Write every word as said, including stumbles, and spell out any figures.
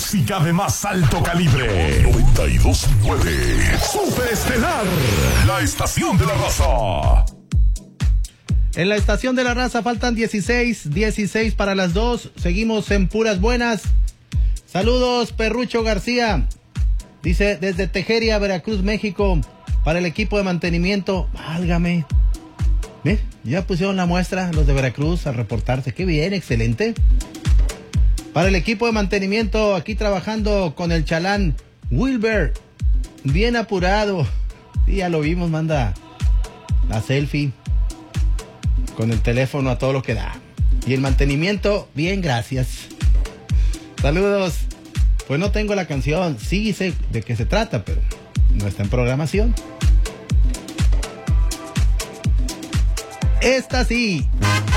música de más alto calibre. noventa y dos punto nueve. Super Estelar. La estación de la raza. En la estación de la raza faltan dieciséis, dieciséis para las dos. Seguimos en puras buenas. Saludos, Perrucho García. Dice, desde Tejeria, Veracruz, México, para el equipo de mantenimiento. Válgame. ¿Ves? Ya pusieron la muestra los de Veracruz al reportarse. Qué bien, excelente. Para el equipo de mantenimiento, aquí trabajando con el chalán Wilber. Bien apurado. Sí, ya lo vimos, manda la selfie con el teléfono a todo lo que da. Y el mantenimiento, bien, gracias. Saludos. Pues no tengo la canción, sí sé de qué se trata, pero no está en programación. Esta sí.